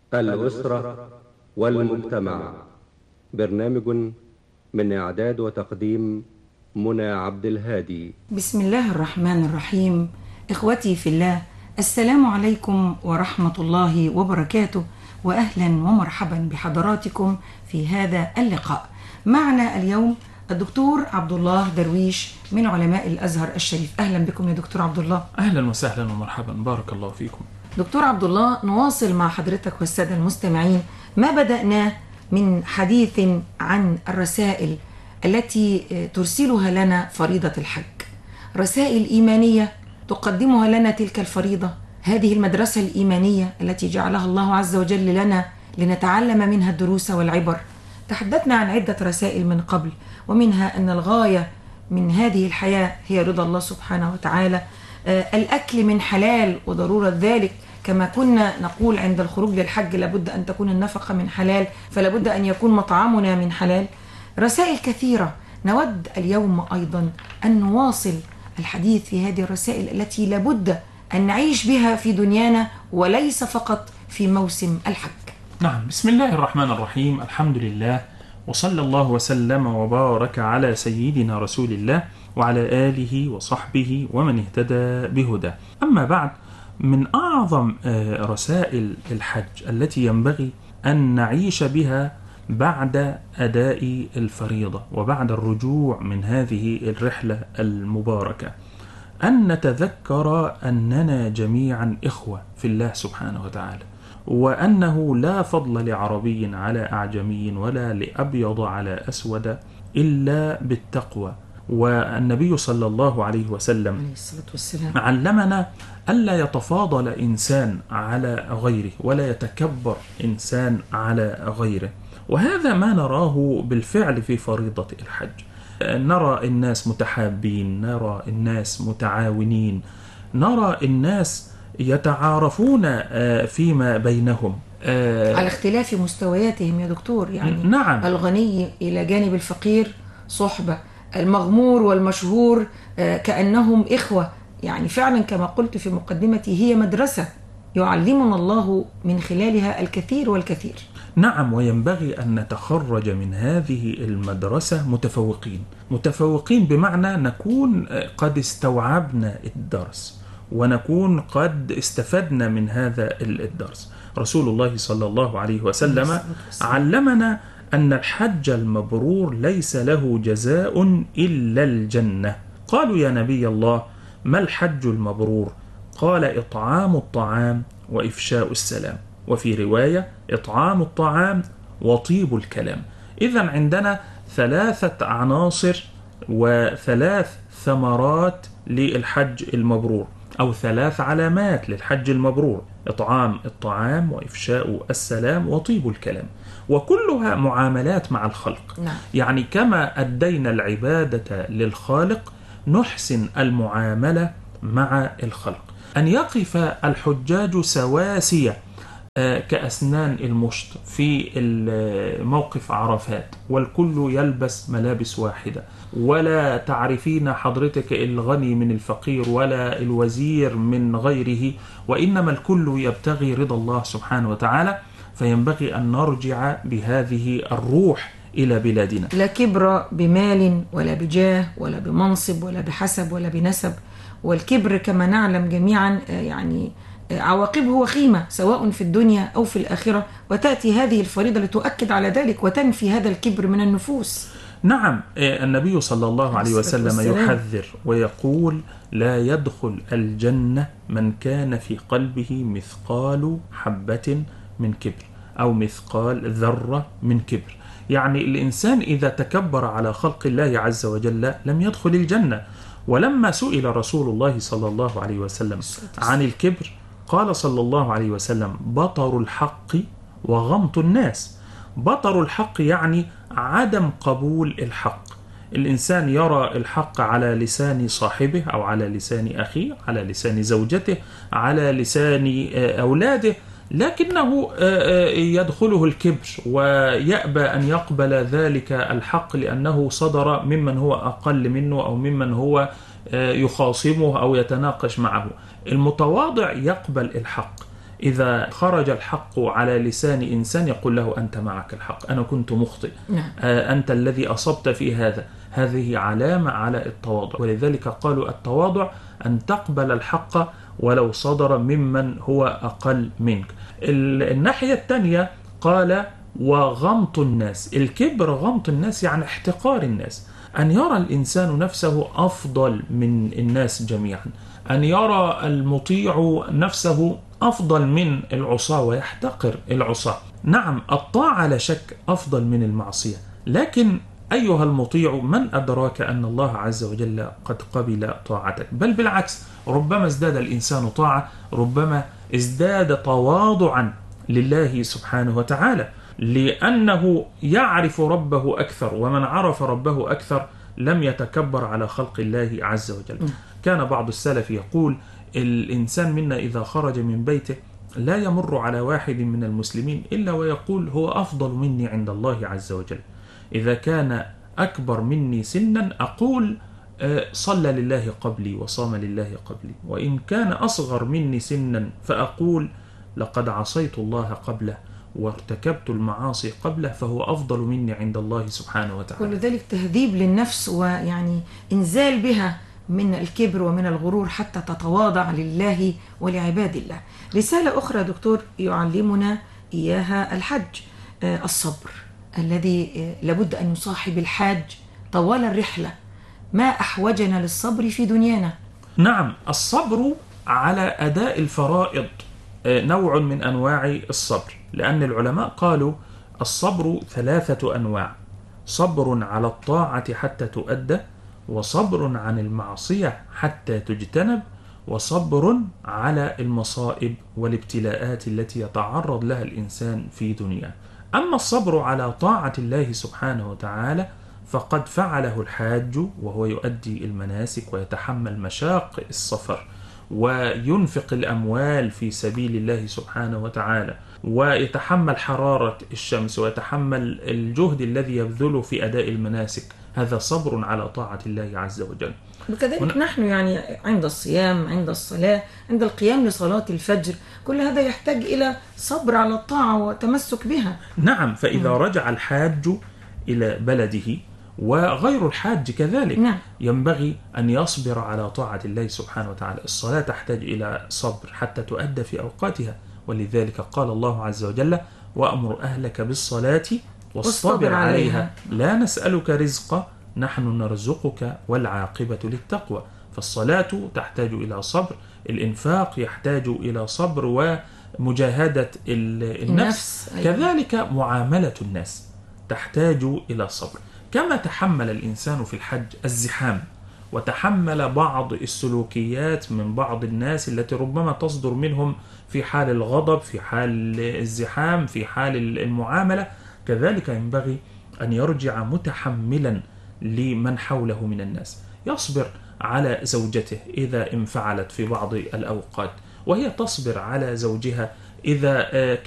الأسرة والمجتمع. برنامج من إعداد وتقديم منى عبد الهادي. بسم الله الرحمن الرحيم. إخوتي في الله، السلام عليكم ورحمة الله وبركاته، وأهلا ومرحبا بحضراتكم في هذا اللقاء. معنا اليوم الدكتور عبد الله درويش من علماء الأزهر الشريف. أهلا بكم يا دكتور عبد الله. أهلا وسهلا ومرحبا، بارك الله فيكم. دكتور عبد الله، نواصل مع حضرتك والسادة المستمعين ما بدأناه من حديث عن الرسائل التي ترسلها لنا فريضة الحج، رسائل إيمانية تقدمها لنا تلك الفريضة، هذه المدرسة الإيمانية التي جعلها الله عز وجل لنا لنتعلم منها الدروس والعبر. تحدثنا عن عدة رسائل من قبل، ومنها أن الغاية من هذه الحياة هي رضا الله سبحانه وتعالى، الأكل من حلال وضرورة ذلك، كما كنا نقول عند الخروج للحج لابد أن تكون النفقة من حلال، فلابد أن يكون مطعمنا من حلال. رسائل كثيرة. نود اليوم أيضا أن نواصل الحديث في هذه الرسائل التي لابد أن نعيش بها في دنيانا وليس فقط في موسم الحج. نعم، بسم الله الرحمن الرحيم، الحمد لله، وصلى الله وسلم وبارك على سيدنا رسول الله وعلى آله وصحبه ومن اهتدى بهدى. أما بعد، من أعظم رسائل الحج التي ينبغي أن نعيش بها بعد أداء الفريضة وبعد الرجوع من هذه الرحلة المباركة أن نتذكر أننا جميعا إخوة في الله سبحانه وتعالى، وأنه لا فضل لعربي على أعجمي ولا لأبيض على أسود إلا بالتقوى. والنبي صلى الله عليه وسلم علمنا ألا يتفاضل إنسان على غيره ولا يتكبر إنسان على غيره، وهذا ما نراه بالفعل في فريضة الحج. نرى الناس متحابين، نرى الناس متعاونين، نرى الناس يتعارفون فيما بينهم على اختلاف مستوياتهم يا دكتور، يعني نعم. الغني إلى جانب الفقير صحبة، المغمور والمشهور كأنهم إخوة. يعني فعلا كما قلت في مقدمتي هي مدرسة يعلمنا الله من خلالها الكثير والكثير. نعم، وينبغي أن نتخرج من هذه المدرسة متفوقين بمعنى نكون قد استوعبنا الدرس ونكون قد استفدنا من هذا الدرس. رسول الله صلى الله عليه وسلم علمنا أن الحج المبرور ليس له جزاء إلا الجنة. قالوا يا نبي الله، ما الحج المبرور؟ قال إطعام الطعام وإفشاء السلام، وفي رواية إطعام الطعام وطيب الكلام. إذن عندنا 3 عناصر و3 ثمرات للحج المبرور، أو 3 علامات للحج المبرور: إطعام الطعام وإفشاء السلام وطيب الكلام، وكلها معاملات مع الخلق. يعني كما أدينا العبادة للخالق نحسن المعاملة مع الخلق. أن يقف الحجاج سواسية كأسنان المشط في موقف عرفات، والكل يلبس ملابس واحدة، ولا تعرفين حضرتك الغني من الفقير ولا الوزير من غيره، وإنما الكل يبتغي رضا الله سبحانه وتعالى. فينبغي أن نرجع بهذه الروح إلى بلادنا. لا كبر بمال ولا بجاه ولا بمنصب ولا بحسب ولا بنسب، والكبر كما نعلم جميعا يعني عواقبه وخيمة سواء في الدنيا أو في الآخرة، وتأتي هذه الفريضة لتؤكد على ذلك وتنفي هذا الكبر من النفوس. نعم، النبي صلى الله عليه وسلم يحذر ويقول: لا يدخل الجنة من كان في قلبه مثقال حبة من كبر، أو مثقال ذرة من كبر. يعني الإنسان إذا تكبر على خلق الله عز وجل لم يدخل الجنة. ولما سئل رسول الله صلى الله عليه وسلم عن الكبر قال صلى الله عليه وسلم: بطر الحق وغمط الناس. بطر الحق يعني عدم قبول الحق. الإنسان يرى الحق على لسان صاحبه أو على لسان أخيه، على لسان زوجته، على لسان أولاده، لكنه يدخله الكبر ويأبى أن يقبل ذلك الحق لأنه صدر ممن هو أقل منه أو ممن هو يخاصمه أو يتناقش معه. المتواضع يقبل الحق، إذا خرج الحق على لسان إنسان يقول له أنت معك الحق، أنا كنت مخطئ، أنت الذي أصبت في هذا. هذه علامة على التواضع، ولذلك قالوا التواضع أن تقبل الحق ولو صدر ممن هو أقل منك. الناحية الثانية قال وغمط الناس. الكبر غمط الناس يعني احتقار الناس، أن يرى الإنسان نفسه أفضل من الناس جميعا، أن يرى المطيع نفسه أفضل من العصاة ويحتقر العصاة. نعم الطاعة لا شك أفضل من المعصية، لكن أيها المطيع من أدراك أن الله عز وجل قد قبل طاعتك؟ بل بالعكس، ربما ازداد الإنسان طاعة، ربما ازداد تواضعا لله سبحانه وتعالى، لأنه يعرف ربه أكثر، ومن عرف ربه أكثر لم يتكبر على خلق الله عز وجل. كان بعض السلف يقول الإنسان منا إذا خرج من بيته لا يمر على واحد من المسلمين إلا ويقول هو أفضل مني عند الله عز وجل. إذا كان أكبر مني سنا أقول صلى لله قبلي وصام لله قبلي، وإن كان أصغر مني سنا فأقول لقد عصيت الله قبله وارتكبت المعاصي قبله فهو أفضل مني عند الله سبحانه وتعالى. كل ذلك تهذيب للنفس، ويعني إنزال بها من الكبر ومن الغرور حتى تتواضع لله ولعباد الله. رسالة أخرى دكتور يعلمنا إياها الحج، الصبر الذي لابد أن يصاحب الحاج طوال الرحلة. ما أحوجنا للصبر في دنيانا؟ نعم، الصبر على أداء الفرائض نوع من أنواع الصبر، لأن العلماء قالوا الصبر 3 أنواع: صبر على الطاعة حتى تؤدى، وصبر عن المعصية حتى تجتنب، وصبر على المصائب والابتلاءات التي يتعرض لها الإنسان في دنياه. أما الصبر على طاعة الله سبحانه وتعالى فقد فعله الحاج، وهو يؤدي المناسك ويتحمل مشاق السفر وينفق الأموال في سبيل الله سبحانه وتعالى، ويتحمل حرارة الشمس ويتحمل الجهد الذي يبذله في أداء المناسك. هذا صبر على طاعة الله عز وجل. وكذلك نحن يعني عند الصيام، عند الصلاة، عند القيام لصلاة الفجر، كل هذا يحتاج إلى صبر على الطاعة وتمسك بها. نعم، فإذا رجع الحاج إلى بلده وغير الحاج كذلك ينبغي أن يصبر على طاعة الله سبحانه وتعالى. الصلاة تحتاج إلى صبر حتى تؤدى في أوقاتها، ولذلك قال الله عز وجل وأمر أهلك بالصلاة واصطبر عليها لا نسألك رزقا نحن نرزقك والعاقبة للتقوى. فالصلاة تحتاج إلى صبر، الإنفاق يحتاج إلى صبر ومجاهدة النفس. كذلك معاملة الناس تحتاج إلى صبر. كما تحمل الإنسان في الحج الزحام، وتحمل بعض السلوكيات من بعض الناس التي ربما تصدر منهم في حال الغضب، في حال الزحام، في حال المعاملة، كذلك ينبغي أن يرجع متحملا لمن حوله من الناس. يصبر على زوجته إذا انفعلت في بعض الأوقات، وهي تصبر على زوجها إذا